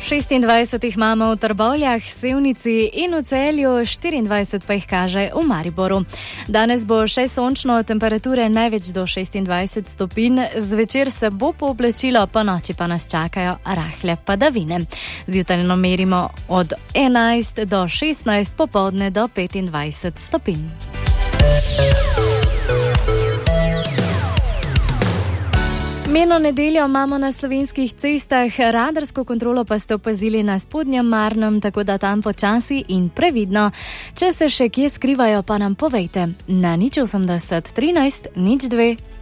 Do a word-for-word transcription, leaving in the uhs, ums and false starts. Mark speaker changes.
Speaker 1: šestindvajset jih imamo v Trbovljah, Sevnici in v Celju, štiriindvajset pa jih kaže v Mariboru. Danes bo še sončno, temperature največ do šestindvajset stopinj, zvečer se bo pooblačilo, po noči pa nas čakajo rahle padavine. Zjutraj merimo od enajst do šestnajst, popoldne do petindvajset stopinj. Meno nedeljo imamo na slovenskih cestah, radarsko kontrolo pa ste opazili na Spodnjem Marnem, tako da tam počasi in previdno. Če se še kje skrivajo, pa nam povejte. Na nič osemdeset trinajst nič dve